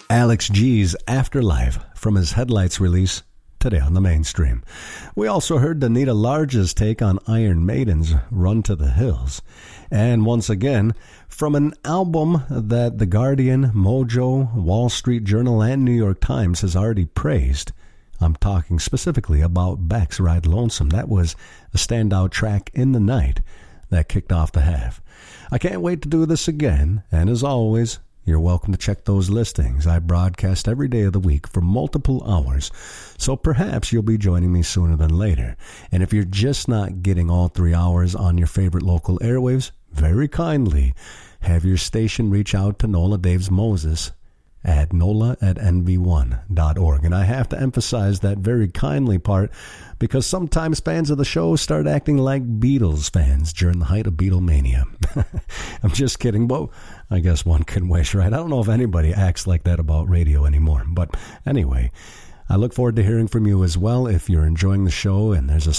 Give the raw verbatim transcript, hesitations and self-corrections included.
Alex G's Afterlife from his Headlights release today on the mainstream. We also heard Danita Large's take on Iron Maiden's Run to the Hills. And once again, from an album that The Guardian, Mojo, Wall Street Journal, and New York Times has already praised, I'm talking specifically about Beck's Ride Lonesome. That was a standout track in the night that kicked off the half. I can't wait to do this again, and as always, you're welcome to check those listings. I broadcast every day of the week for multiple hours, so perhaps you'll be joining me sooner than later. And if you're just not getting all three hours on your favorite local airwaves, very kindly have your station reach out to Nola Daves Moses at nola at n v one dot org. And I have to emphasize that very kindly part because sometimes fans of the show start acting like Beatles fans during the height of Beatlemania. I'm just kidding, but I guess one can wish, right? I don't know if anybody acts like that about radio anymore. But anyway, I look forward to hearing from you as well. If you're enjoying the show and there's a